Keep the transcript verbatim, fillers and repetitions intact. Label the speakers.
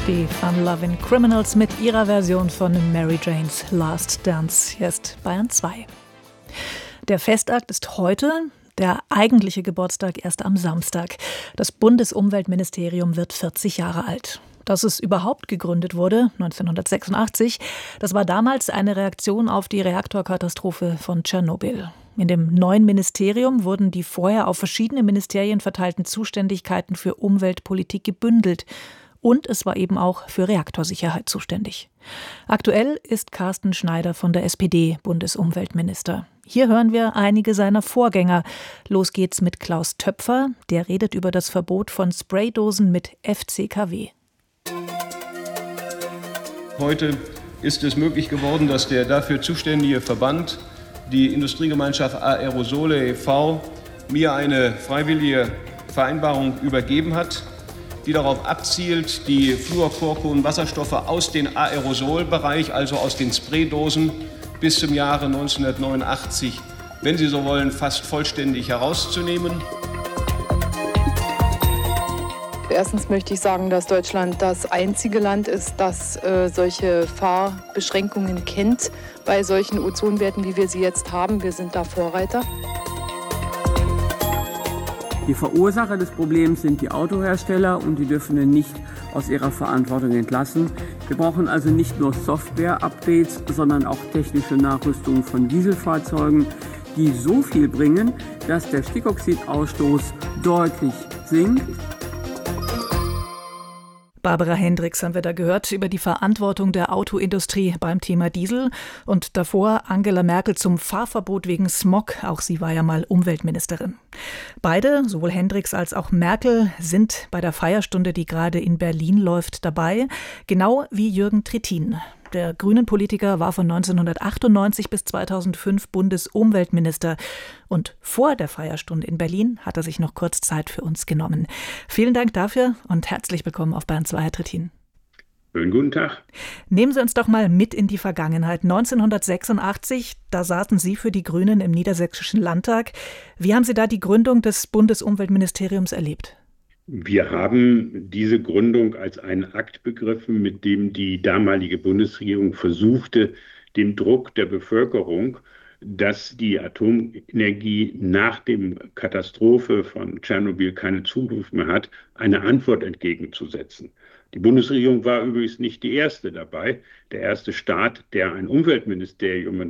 Speaker 1: Die Fun-Loving Criminals mit ihrer Version von Mary Janes Last Dance. Hier ist Bayern zwei. Der Festakt ist heute, der eigentliche Geburtstag erst am Samstag. Das Bundesumweltministerium wird vierzig Jahre alt. Dass es überhaupt gegründet wurde, neunzehnhundertsechsundachtzig, das war damals eine Reaktion auf die Reaktorkatastrophe von Tschernobyl. In dem neuen Ministerium wurden die vorher auf verschiedene Ministerien verteilten Zuständigkeiten für Umweltpolitik gebündelt. Und es war eben auch für Reaktorsicherheit zuständig. Aktuell ist Carsten Schneider von der S P D Bundesumweltminister. Hier hören wir einige seiner Vorgänger. Los geht's mit Klaus Töpfer, der redet über das Verbot von Spraydosen mit F C K W.
Speaker 2: Heute ist es möglich geworden, dass der dafür zuständige Verband, die Industriegemeinschaft Aerosole e V, mir eine freiwillige Vereinbarung übergeben hat, die darauf abzielt, die Fluorchlorkohlenwasserstoffe aus dem Aerosolbereich, also aus den Spraydosen, bis zum Jahre neunzehnhundertneunundachtzig, wenn Sie so wollen, fast vollständig herauszunehmen.
Speaker 3: Erstens möchte ich sagen, dass Deutschland das einzige Land ist, das äh, solche Fahrbeschränkungen kennt bei solchen Ozonwerten, wie wir sie jetzt haben. Wir sind da Vorreiter.
Speaker 4: Die Verursacher des Problems sind die Autohersteller und die dürfen wir nicht aus ihrer Verantwortung entlassen. Wir brauchen also nicht nur Software-Updates, sondern auch technische Nachrüstung von Dieselfahrzeugen, die so viel bringen, dass der Stickoxidausstoß deutlich sinkt.
Speaker 1: Barbara Hendricks haben wir da gehört über die Verantwortung der Autoindustrie beim Thema Diesel. Und davor Angela Merkel zum Fahrverbot wegen Smog. Auch sie war ja mal Umweltministerin. Beide, sowohl Hendricks als auch Merkel, sind bei der Feierstunde, die gerade in Berlin läuft, dabei. Genau wie Jürgen Trittin. Der Grünen-Politiker war von neunzehnhundertachtundneunzig bis zweitausendfünf Bundesumweltminister. Und vor der Feierstunde in Berlin hat er sich noch kurz Zeit für uns genommen. Vielen Dank dafür und herzlich willkommen auf Bayern zwei, Herr Trittin.
Speaker 5: Schönen guten Tag.
Speaker 1: Nehmen Sie uns doch mal mit in die Vergangenheit. neunzehnhundertsechsundachtzig, da saßen Sie für die Grünen im Niedersächsischen Landtag. Wie haben Sie da die Gründung des Bundesumweltministeriums erlebt?
Speaker 5: Wir haben diese Gründung als einen Akt begriffen, mit dem die damalige Bundesregierung versuchte, dem Druck der Bevölkerung, dass die Atomenergie nach der Katastrophe von Tschernobyl keine Zukunft mehr hat, eine Antwort entgegenzusetzen. Die Bundesregierung war übrigens nicht die erste dabei. Der erste Staat, der ein Umweltministerium